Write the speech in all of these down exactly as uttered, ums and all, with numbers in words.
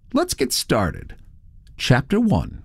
Let's get started. Chapter one.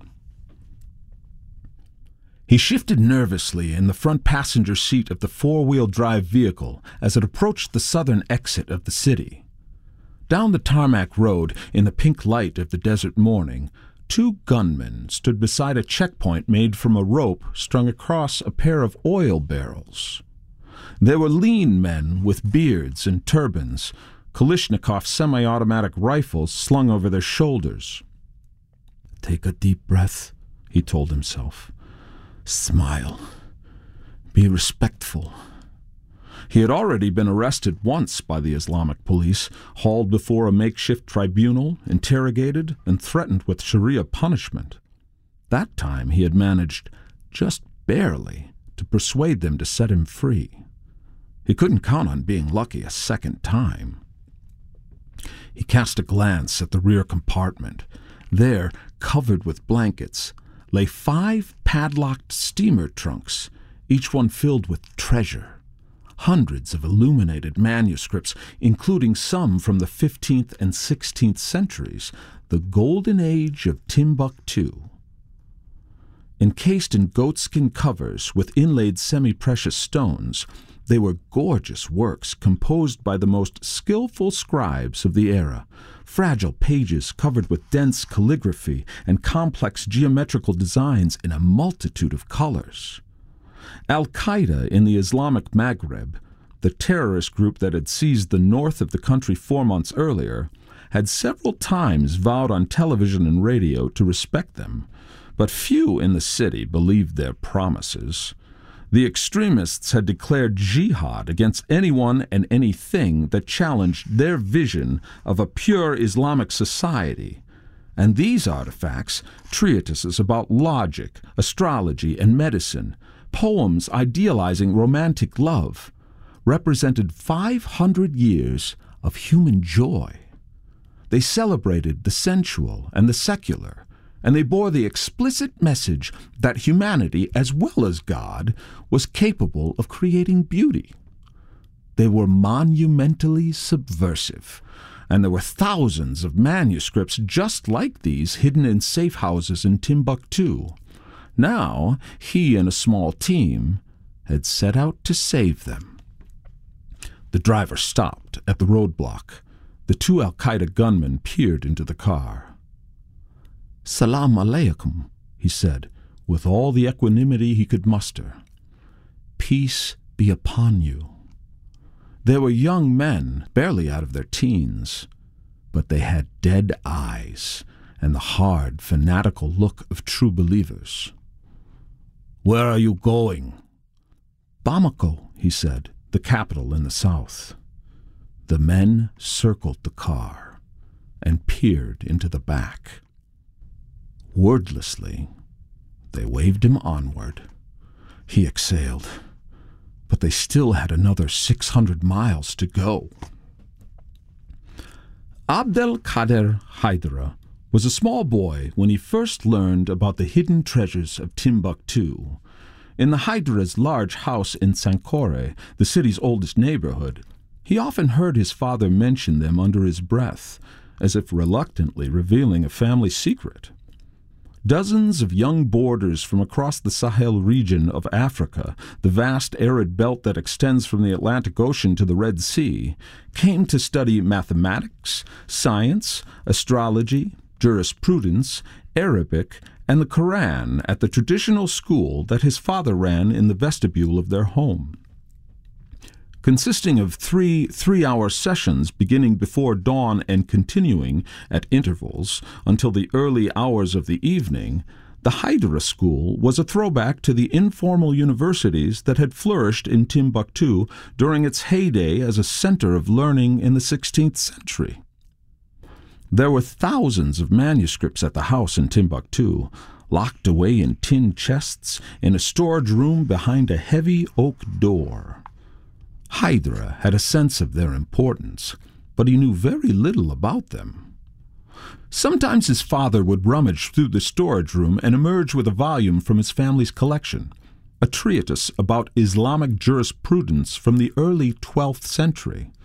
He shifted nervously in the front passenger seat of the four-wheel drive vehicle as it approached the southern exit of the city. Down the tarmac road, in the pink light of the desert morning, two gunmen stood beside a checkpoint made from a rope strung across a pair of oil barrels. They were lean men with beards and turbans, Kalashnikov semi-automatic rifles slung over their shoulders. "Take a deep breath," he told himself. "Smile. Be respectful." He had already been arrested once by the Islamic police, hauled before a makeshift tribunal, interrogated, and threatened with Sharia punishment. That time he had managed, just barely, to persuade them to set him free. He couldn't count on being lucky a second time. He cast a glance at the rear compartment. There, covered with blankets, lay five padlocked steamer trunks, each one filled with treasure. Hundreds of illuminated manuscripts, including some from the fifteenth and sixteenth centuries, the golden age of Timbuktu. Encased in goatskin covers with inlaid semi-precious stones, they were gorgeous works composed by the most skillful scribes of the era, fragile pages covered with dense calligraphy and complex geometrical designs in a multitude of colors. Al-Qaeda in the Islamic Maghreb, the terrorist group that had seized the north of the country four months earlier, had several times vowed on television and radio to respect them, but few in the city believed their promises. The extremists had declared jihad against anyone and anything that challenged their vision of a pure Islamic society, and these artifacts, treatises about logic, astrology, and medicine, poems idealizing romantic love, represented five hundred years of human joy. They celebrated the sensual and the secular, and they bore the explicit message that humanity, as well as God, was capable of creating beauty. They were monumentally subversive, and there were thousands of manuscripts just like these hidden in safe houses in Timbuktu. Now, he and a small team had set out to save them. The driver stopped at the roadblock. The two Al-Qaeda gunmen peered into the car. "Salam alaikum," he said, with all the equanimity he could muster. "Peace be upon you." They were young men, barely out of their teens, but they had dead eyes and the hard, fanatical look of true believers. "Where are you going?" "Bamako," he said, the capital in the south. The men circled the car and peered into the back. Wordlessly, they waved him onward. He exhaled, but they still had another six hundred miles to go. Abdelkader Haidara was a small boy when he first learned about the hidden treasures of Timbuktu. In the Haidara's large house in Sankore, the city's oldest neighborhood, he often heard his father mention them under his breath, as if reluctantly revealing a family secret. Dozens of young boarders from across the Sahel region of Africa, the vast arid belt that extends from the Atlantic Ocean to the Red Sea, came to study mathematics, science, astrology, jurisprudence, Arabic, and the Quran at the traditional school that his father ran in the vestibule of their home. Consisting of three three-hour sessions beginning before dawn and continuing at intervals until the early hours of the evening, the Haidara School was a throwback to the informal universities that had flourished in Timbuktu during its heyday as a center of learning in the sixteenth century. There were thousands of manuscripts at the house in Timbuktu, locked away in tin chests in a storage room behind a heavy oak door. Haidara had a sense of their importance, but he knew very little about them. Sometimes his father would rummage through the storage room and emerge with a volume from his family's collection, a treatise about Islamic jurisprudence from the early twelfth century,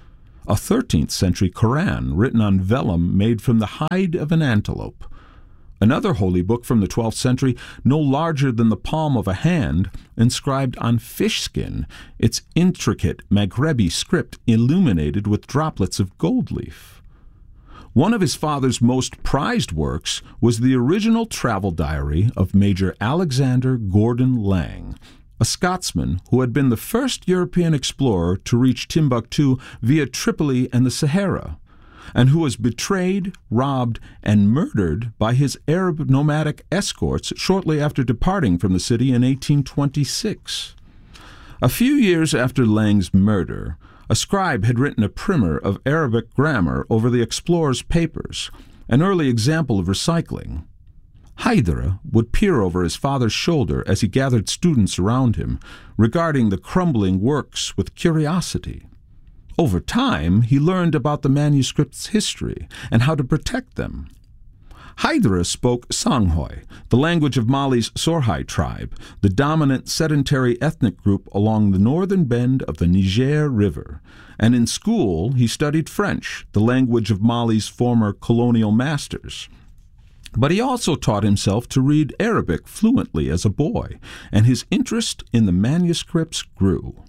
a thirteenth century Koran written on vellum made from the hide of an antelope. Another holy book from the twelfth century, no larger than the palm of a hand, inscribed on fish skin, its intricate Maghrebi script illuminated with droplets of gold leaf. One of his father's most prized works was the original travel diary of Major Alexander Gordon Laing, a Scotsman who had been the first European explorer to reach Timbuktu via Tripoli and the Sahara, and who was betrayed, robbed, and murdered by his Arab nomadic escorts shortly after departing from the city in eighteen twenty-six. A few years after Laing's murder, a scribe had written a primer of Arabic grammar over the explorer's papers, an early example of recycling. Haidara would peer over his father's shoulder as he gathered students around him, regarding the crumbling works with curiosity. Over time, he learned about the manuscript's history and how to protect them. Haidara spoke Songhoy, the language of Mali's Sorhai tribe, the dominant sedentary ethnic group along the northern bend of the Niger River, and in school he studied French, the language of Mali's former colonial masters. But he also taught himself to read Arabic fluently as a boy, and his interest in the manuscripts grew.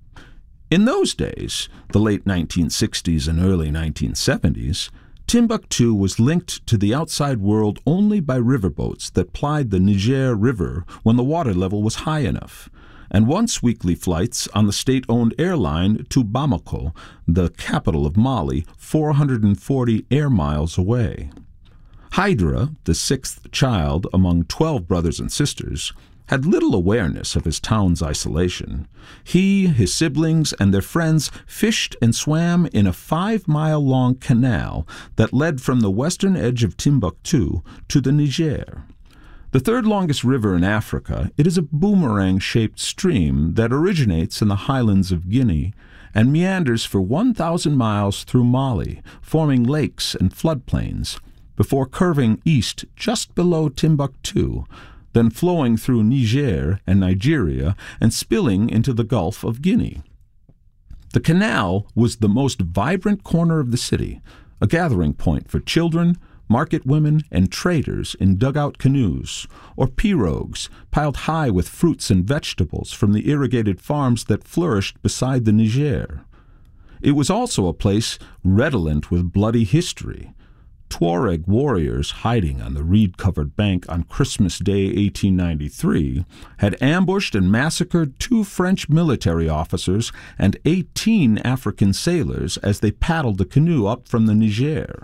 In those days, the late nineteen sixties and early nineteen seventies, Timbuktu was linked to the outside world only by riverboats that plied the Niger River when the water level was high enough, and once-weekly flights on the state-owned airline to Bamako, the capital of Mali, four hundred forty air miles away. Haidara, the sixth child among twelve brothers and sisters, had little awareness of his town's isolation. He, his siblings, and their friends fished and swam in a five-mile-long canal that led from the western edge of Timbuktu to the Niger. The third-longest river in Africa, it is a boomerang-shaped stream that originates in the highlands of Guinea and meanders for one thousand miles through Mali, forming lakes and floodplains, before curving east just below Timbuktu, then flowing through Niger and Nigeria and spilling into the Gulf of Guinea. The canal was the most vibrant corner of the city, a gathering point for children, market women, and traders in dugout canoes, or pirogues piled high with fruits and vegetables from the irrigated farms that flourished beside the Niger. It was also a place redolent with bloody history. Tuareg warriors hiding on the reed-covered bank on Christmas Day eighteen ninety-three had ambushed and massacred two French military officers and eighteen African sailors as they paddled the canoe up from the Niger.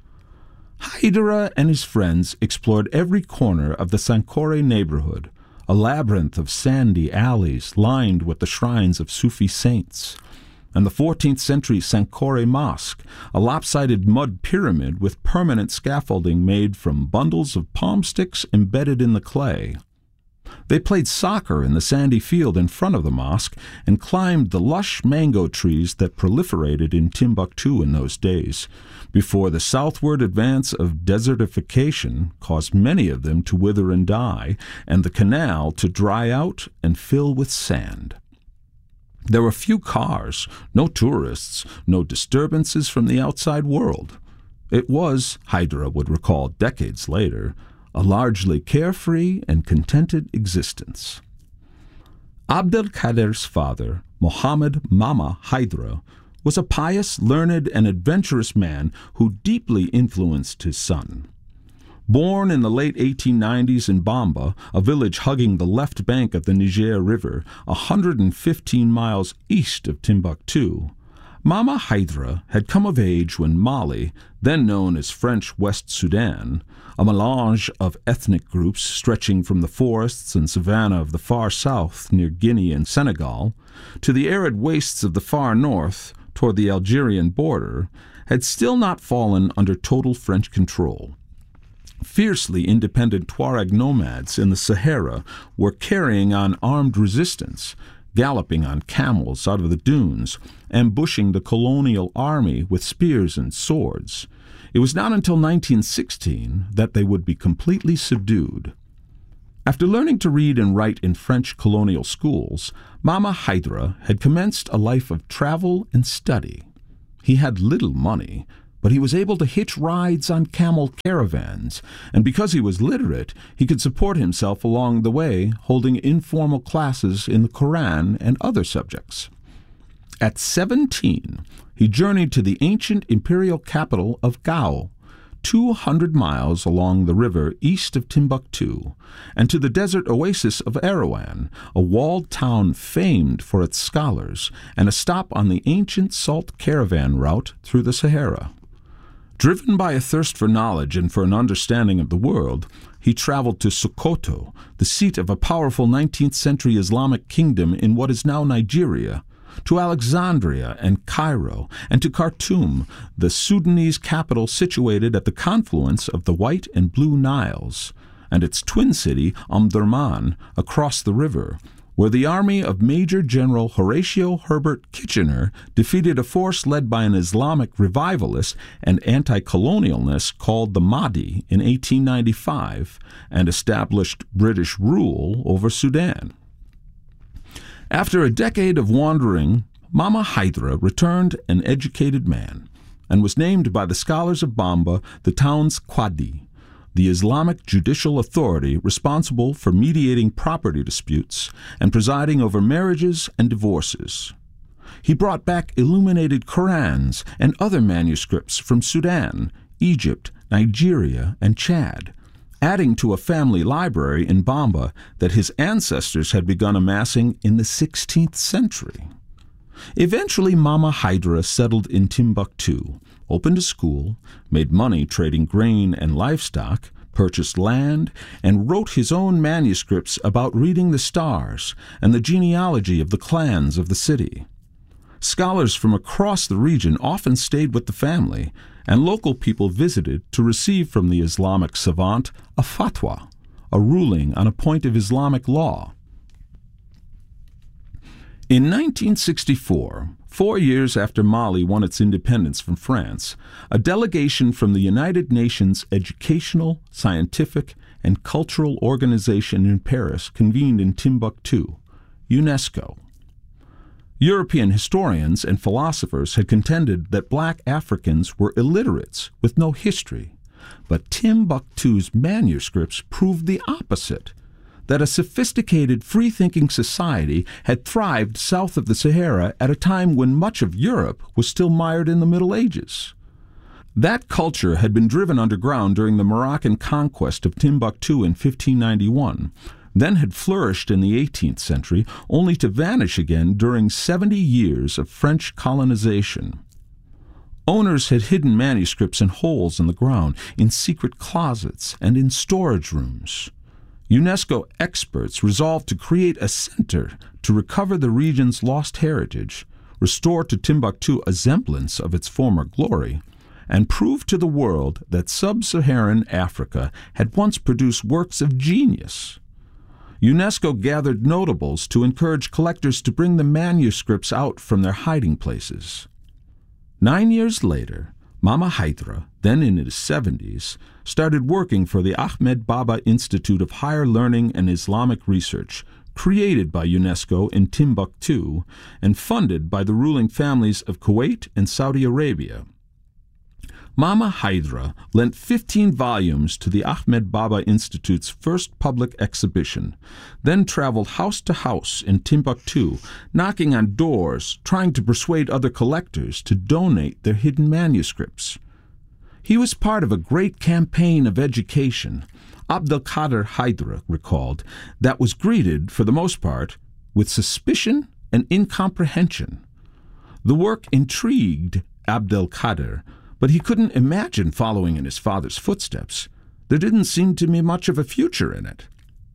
Haidara and his friends explored every corner of the Sankore neighborhood, a labyrinth of sandy alleys lined with the shrines of Sufi saints, and the fourteenth century Sankore Mosque, a lopsided mud pyramid with permanent scaffolding made from bundles of palm sticks embedded in the clay. They played soccer in the sandy field in front of the mosque and climbed the lush mango trees that proliferated in Timbuktu in those days, before the southward advance of desertification caused many of them to wither and die, and the canal to dry out and fill with sand. There were few cars, no tourists, no disturbances from the outside world. It was, Haidara would recall decades later, a largely carefree and contented existence. Abdelkader's father, Mohammed Mama Haidara, was a pious, learned, and adventurous man who deeply influenced his son. Born in the late eighteen nineties in Bamba, a village hugging the left bank of the Niger River, one hundred fifteen miles east of Timbuktu, Mama Haidara had come of age when Mali, then known as French West Sudan, a melange of ethnic groups stretching from the forests and savanna of the far south near Guinea and Senegal to the arid wastes of the far north toward the Algerian border, had still not fallen under total French control. Fiercely independent Tuareg nomads in the Sahara were carrying on armed resistance, galloping on camels out of the dunes, ambushing the colonial army with spears and swords. It was not until nineteen sixteen that they would be completely subdued. After learning to read and write in French colonial schools, Mama Haidara had commenced a life of travel and study. He had little money, but he was able to hitch rides on camel caravans, and because he was literate, he could support himself along the way, holding informal classes in the Quran and other subjects. At seventeen, he journeyed to the ancient imperial capital of Gao, two hundred miles along the river east of Timbuktu, and to the desert oasis of Erewhon, a walled town famed for its scholars, and a stop on the ancient salt caravan route through the Sahara. Driven by a thirst for knowledge and for an understanding of the world, he traveled to Sokoto, the seat of a powerful nineteenth century Islamic kingdom in what is now Nigeria, to Alexandria and Cairo, and to Khartoum, the Sudanese capital situated at the confluence of the White and Blue Niles, and its twin city, Omdurman, across the river, where the army of Major General Horatio Herbert Kitchener defeated a force led by an Islamic revivalist and anti-colonialist called the Mahdi in eighteen ninety-five, and established British rule over Sudan. After a decade of wandering, Mama Hydra returned an educated man, and was named by the scholars of Bamba the town's Qadi, the Islamic judicial authority responsible for mediating property disputes and presiding over marriages and divorces. He brought back illuminated Qurans and other manuscripts from Sudan, Egypt, Nigeria, and Chad, adding to a family library in Bamba that his ancestors had begun amassing in the sixteenth century. Eventually, Mama Hydra settled in Timbuktu, opened a school, made money trading grain and livestock, purchased land, and wrote his own manuscripts about reading the stars and the genealogy of the clans of the city. Scholars from across the region often stayed with the family, and local people visited to receive from the Islamic savant a fatwa, a ruling on a point of Islamic law. In nineteen sixty-four, four years after Mali won its independence from France, a delegation from the United Nations Educational, Scientific, and Cultural Organization in Paris convened in Timbuktu, UNESCO. European historians and philosophers had contended that black Africans were illiterates with no history, but Timbuktu's manuscripts proved the opposite, that a sophisticated, free-thinking society had thrived south of the Sahara at a time when much of Europe was still mired in the Middle Ages. That culture had been driven underground during the Moroccan conquest of Timbuktu in fifteen ninety-one, then had flourished in the eighteenth century, only to vanish again during seventy years of French colonization. Owners had hidden manuscripts in holes in the ground, in secret closets, and in storage rooms. UNESCO experts resolved to create a center to recover the region's lost heritage, restore to Timbuktu a semblance of its former glory, and prove to the world that sub-Saharan Africa had once produced works of genius. UNESCO gathered notables to encourage collectors to bring the manuscripts out from their hiding places. Nine years later, Mama Hydra, then in his seventies, started working for the Ahmed Baba Institute of Higher Learning and Islamic Research, created by UNESCO in Timbuktu and funded by the ruling families of Kuwait and Saudi Arabia. Mama Hydra lent fifteen volumes to the Ahmed Baba Institute's first public exhibition, then traveled house to house in Timbuktu, knocking on doors, trying to persuade other collectors to donate their hidden manuscripts. He was part of a great campaign of education, Abdelkader Hydra recalled, that was greeted, for the most part, with suspicion and incomprehension. The work intrigued Abdelkader, but he couldn't imagine following in his father's footsteps. There didn't seem to be much of a future in it.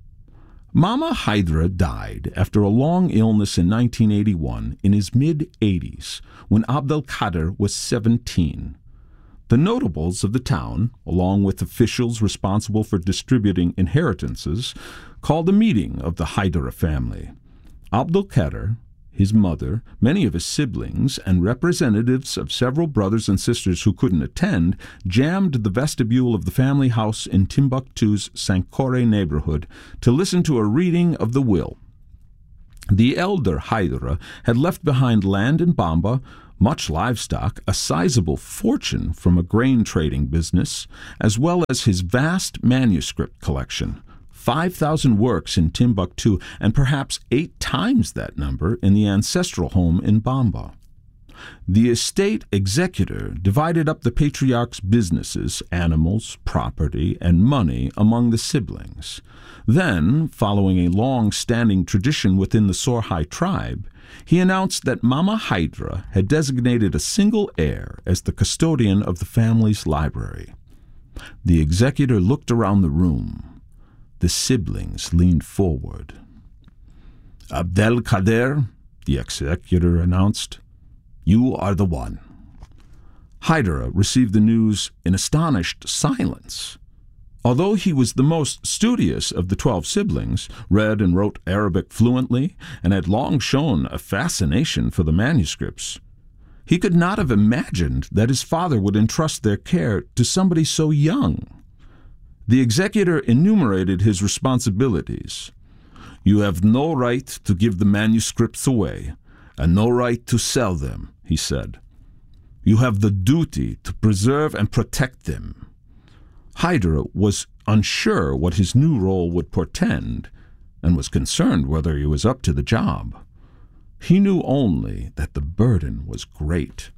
Mama Hydra died after a long illness in nineteen eighty-one in his mid-eighties, when Abdelkader was seventeen. The notables of the town, along with officials responsible for distributing inheritances, called a meeting of the Hydra family. Abdelkader, his mother, many of his siblings, and representatives of several brothers and sisters who couldn't attend, jammed the vestibule of the family house in Timbuktu's Sankore neighborhood to listen to a reading of the will. The elder Hydra had left behind land in Bamba, much livestock, a sizable fortune from a grain trading business, as well as his vast manuscript collection, five thousand works in Timbuktu and perhaps eight times that number in the ancestral home in Bamba. The estate executor divided up the patriarch's businesses, animals, property, and money among the siblings. Then, following a long-standing tradition within the Sorhai tribe, he announced that Mama Hydra had designated a single heir as the custodian of the family's library. The executor looked around the room. The siblings leaned forward. "Abdelkader," the executor announced, "you are the one." Hydra received the news in astonished silence. Although he was the most studious of the twelve siblings, read and wrote Arabic fluently, and had long shown a fascination for the manuscripts, he could not have imagined that his father would entrust their care to somebody so young. The executor enumerated his responsibilities. "You have no right to give the manuscripts away, and no right to sell them," he said. "You have the duty to preserve and protect them." Hydra was unsure what his new role would portend, and was concerned whether he was up to the job. He knew only that the burden was great.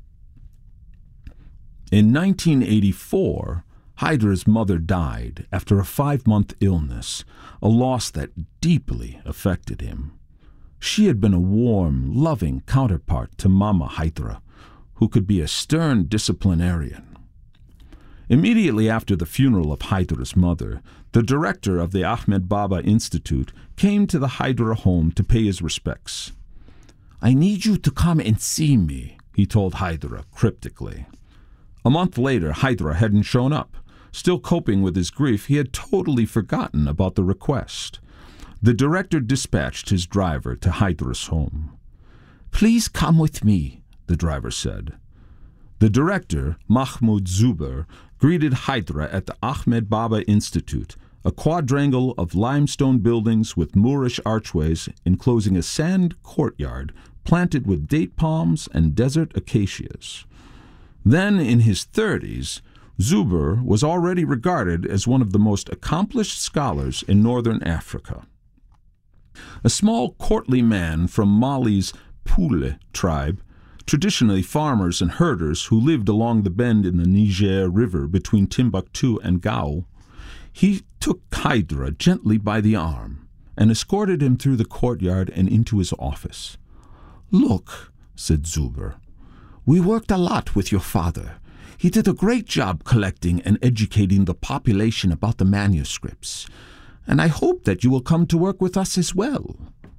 In nineteen eighty-four, Hydra's mother died after a five-month illness, a loss that deeply affected him. She had been a warm, loving counterpart to Mama Hydra, who could be a stern disciplinarian. Immediately after the funeral of Hydra's mother, the director of the Ahmed Baba Institute came to the Hydra home to pay his respects. "I need you to come and see me," he told Hydra cryptically. A month later, Hydra hadn't shown up. Still coping with his grief, he had totally forgotten about the request. The director dispatched his driver to Hydra's home. "Please come with me," the driver said. The director, Mahmoud Zuber, greeted Hydra at the Ahmed Baba Institute, a quadrangle of limestone buildings with Moorish archways enclosing a sand courtyard planted with date palms and desert acacias. Then, in his thirties, Zuber was already regarded as one of the most accomplished scholars in northern Africa. A small courtly man from Mali's Poule tribe, traditionally farmers and herders who lived along the bend in the Niger River between Timbuktu and Gao, he took Hydra gently by the arm and escorted him through the courtyard and into his office. "Look," said Zuber, "we worked a lot with your father. He did a great job collecting and educating the population about the manuscripts, and I hope that you will come to work with us as well."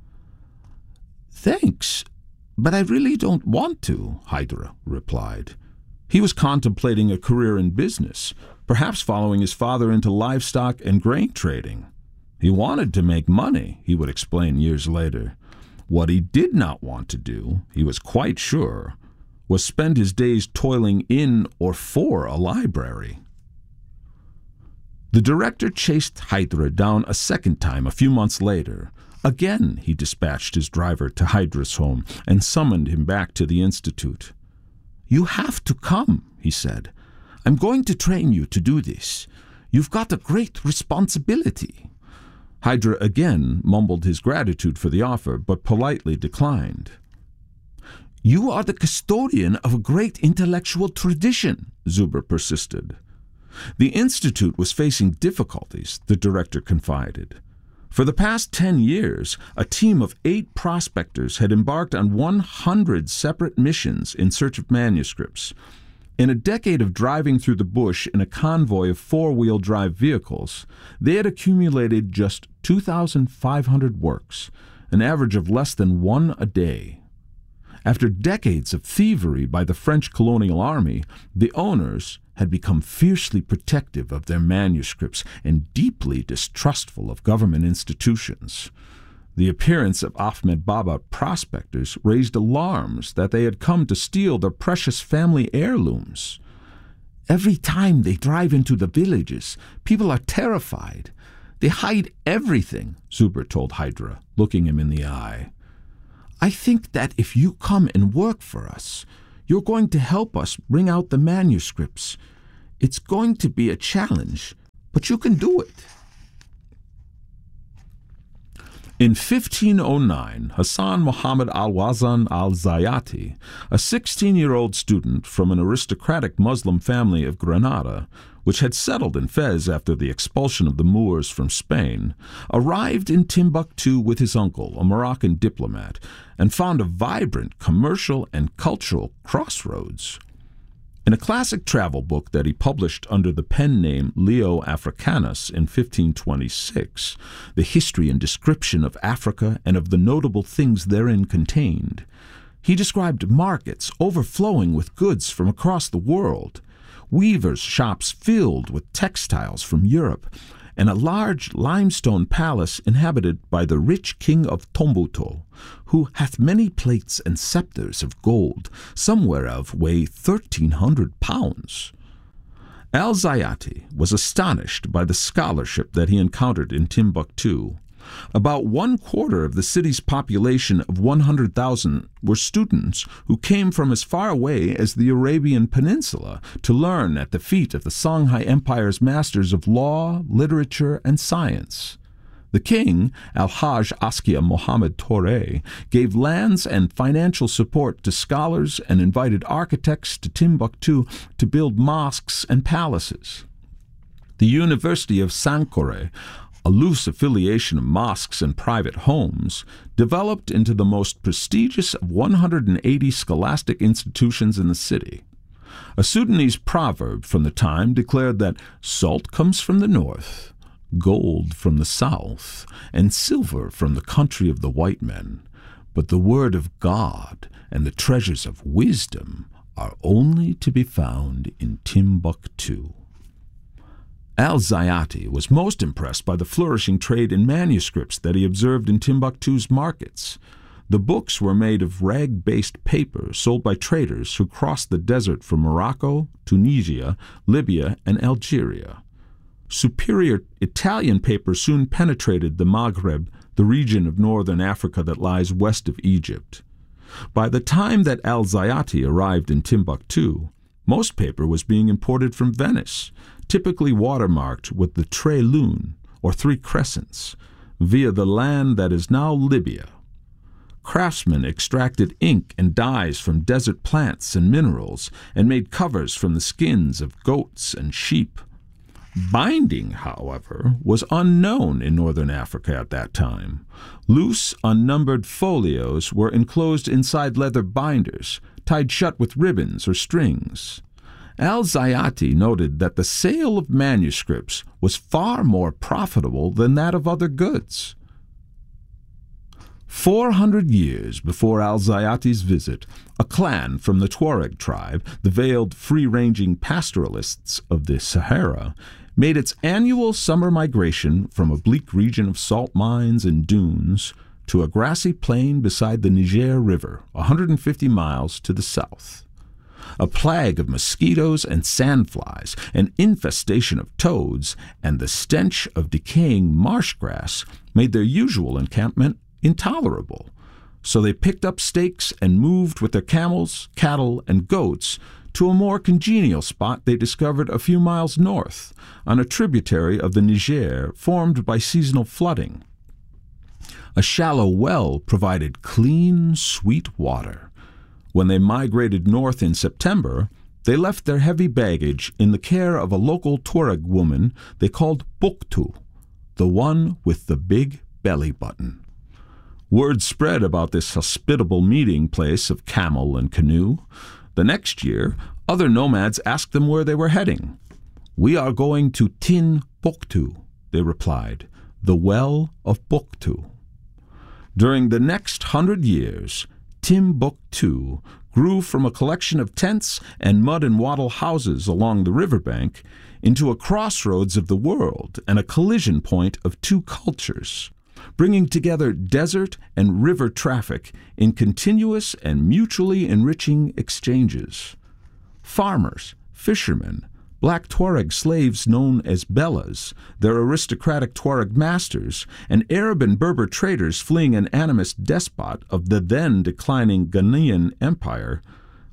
"Thanks, but I really don't want to," Hydra replied. He was contemplating a career in business, perhaps following his father into livestock and grain trading. He wanted to make money, he would explain years later. What he did not want to do, he was quite sure, was spend his days toiling in or for a library. The director chased Hydra down a second time a few months later. Again he dispatched his driver to Hydra's home and summoned him back to the institute. "You have to come," he said. "I'm going to train you to do this. You've got a great responsibility." Hydra again mumbled his gratitude for the offer, but politely declined. "You are the custodian of a great intellectual tradition," Zuber persisted. The institute was facing difficulties, the director confided. For the past ten years, a team of eight prospectors had embarked on one hundred separate missions in search of manuscripts. In a decade of driving through the bush in a convoy of four-wheel drive vehicles, they had accumulated just two thousand five hundred works, an average of less than one a day. After decades of thievery by the French colonial army, the owners had become fiercely protective of their manuscripts and deeply distrustful of government institutions. The appearance of Ahmed Baba prospectors raised alarms that they had come to steal their precious family heirlooms. "Every time they drive into the villages, people are terrified. They hide everything," Zuber told Hydra, looking him in the eye. "I think that if you come and work for us, You're going to help us bring out the manuscripts. It's going to be a challenge, but you can do it." In fifteen oh nine, Hassan Muhammad al-Wazan al-Zayati, a sixteen-year-old student from an aristocratic Muslim family of Granada, which had settled in Fez after the expulsion of the Moors from Spain, arrived in Timbuktu with his uncle, a Moroccan diplomat, and found a vibrant commercial and cultural crossroads. In a classic travel book that he published under the pen name Leo Africanus in fifteen twenty-six, The History and Description of Africa and of the Notable Things Therein Contained, he described markets overflowing with goods from across the world, weavers' shops filled with textiles from Europe, and a large limestone palace inhabited by the rich king of Tombuctu, who hath many plates and scepters of gold, some whereof weigh thirteen hundred pounds. Al-Zayati was astonished by the scholarship that he encountered in Timbuktu. About one quarter of the city's population of one hundred thousand were students who came from as far away as the Arabian Peninsula to learn at the feet of the Songhai Empire's masters of law, literature, and science. The king, Al-Hajj Askia Muhammad Torre, gave lands and financial support to scholars and invited architects to Timbuktu to build mosques and palaces. The University of Sankore, a loose affiliation of mosques and private homes, developed into the most prestigious of one hundred eighty scholastic institutions in the city. A Sudanese proverb from the time declared that salt comes from the north, gold from the south, and silver from the country of the white men, but the word of God and the treasures of wisdom are only to be found in Timbuktu. Al-Zayati was most impressed by the flourishing trade in manuscripts that he observed in Timbuktu's markets. The books were made of rag-based paper sold by traders who crossed the desert from Morocco, Tunisia, Libya, and Algeria. Superior Italian paper soon penetrated the Maghreb, the region of northern Africa that lies west of Egypt. By the time that Al-Zayati arrived in Timbuktu, most paper was being imported from Venice, typically watermarked with the Tre Lune, or three crescents, via the land that is now Libya. Craftsmen extracted ink and dyes from desert plants and minerals and made covers from the skins of goats and sheep. Binding, however, was unknown in northern Africa at that time. Loose, unnumbered folios were enclosed inside leather binders, tied shut with ribbons or strings. Al-Zayati noted that the sale of manuscripts was far more profitable than that of other goods. Four hundred years before Al-Zayati's visit, a clan from the Tuareg tribe, the veiled, free-ranging pastoralists of the Sahara, made its annual summer migration from a bleak region of salt mines and dunes to a grassy plain beside the Niger River, one hundred fifty miles to the south. A plague of mosquitoes and sandflies, an infestation of toads, and the stench of decaying marsh grass made their usual encampment intolerable. So they picked up stakes and moved with their camels, cattle, and goats to a more congenial spot they discovered a few miles north, on a tributary of the Niger formed by seasonal flooding. A shallow well provided clean, sweet water. When they migrated north in September, they left their heavy baggage in the care of a local Tuareg woman they called Buktu, the one with the big belly button. Word spread about this hospitable meeting place of camel and canoe. The next year, other nomads asked them where they were heading. "We are going to Timbuktu," they replied, "the well of Buktu." During the next hundred years, Timbuktu grew from a collection of tents and mud and wattle houses along the riverbank into a crossroads of the world and a collision point of two cultures, bringing together desert and river traffic in continuous and mutually enriching exchanges. Farmers, fishermen, black Tuareg slaves known as Bellas, their aristocratic Tuareg masters, and Arab and Berber traders fleeing an animist despot of the then declining Ghanaian Empire,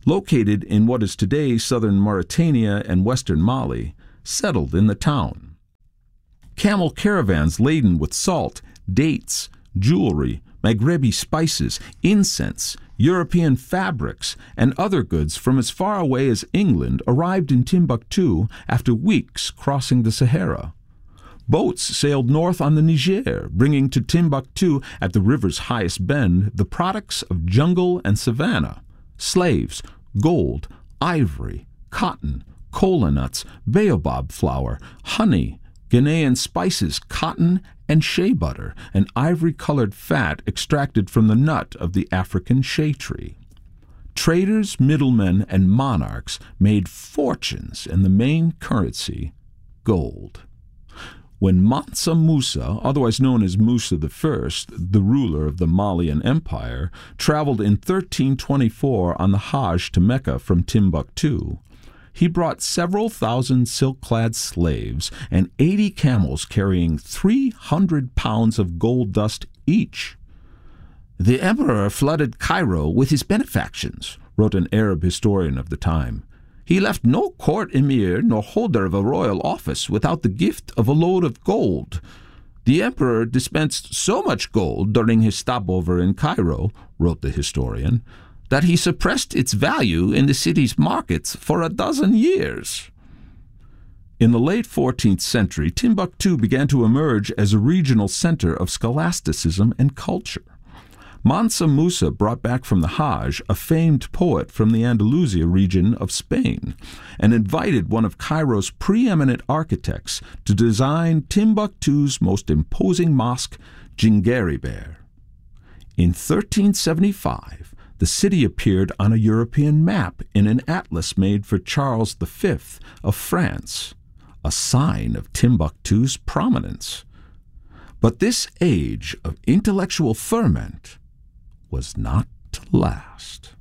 located in what is today southern Mauritania and western Mali, settled in the town. Camel caravans laden with salt, dates, jewelry, Maghrebi spices, incense, European fabrics, and other goods from as far away as England arrived in Timbuktu after weeks crossing the Sahara. Boats sailed north on the Niger, bringing to Timbuktu at the river's highest bend the products of jungle and savanna, slaves, gold, ivory, cotton, kola nuts, baobab flour, honey, Ghanaian spices, cotton, and shea butter, an ivory-colored fat extracted from the nut of the African shea tree. Traders, middlemen, and monarchs made fortunes in the main currency, gold. When Mansa Musa, otherwise known as Musa the First, the ruler of the Malian Empire, traveled in thirteen twenty-four on the Hajj to Mecca from Timbuktu, he brought several thousand silk-clad slaves and eighty camels carrying three hundred pounds of gold dust each. "The emperor flooded Cairo with his benefactions," wrote an Arab historian of the time. "He left no court emir nor holder of a royal office without the gift of a load of gold. The emperor dispensed so much gold during his stopover in Cairo," wrote the historian, "that he suppressed its value in the city's markets for a dozen years." In the late fourteenth century, Timbuktu began to emerge as a regional center of scholasticism and culture. Mansa Musa brought back from the Hajj a famed poet from the Andalusia region of Spain and invited one of Cairo's preeminent architects to design Timbuktu's most imposing mosque, Djinguereber. In thirteen seventy-five, the city appeared on a European map in an atlas made for Charles the Fifth of France, a sign of Timbuktu's prominence. But this age of intellectual ferment was not to last.